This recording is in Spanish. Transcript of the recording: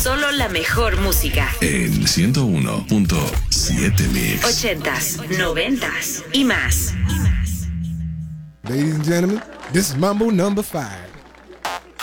Solo la mejor música. En 101.7 Mix. 80s, 90s y más. Ladies and gentlemen, this is Mambo number 5.